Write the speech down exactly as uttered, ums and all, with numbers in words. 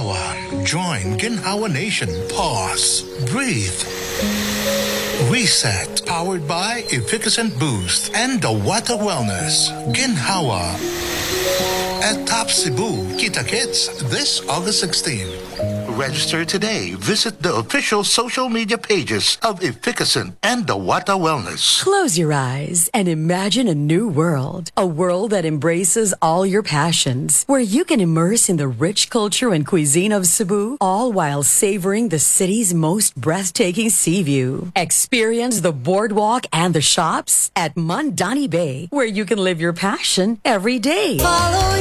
Ginhawa. Join Ginhawa Nation. Pause. Breathe. Reset. Powered by Efficacent Boost and the Water Wellness. Ginhawa. At Top Cebu, Kita Kits this August sixteenth. Register today. Visit the official social media pages of Efficacent and the Wata Wellness. Close your eyes and imagine a new world. A world that embraces all your passions. Where you can immerse in the rich culture and cuisine of Cebu, all while savoring the city's most breathtaking sea view. Experience the boardwalk and the shops at Mandani Bay, where you can live your passion every day. Follow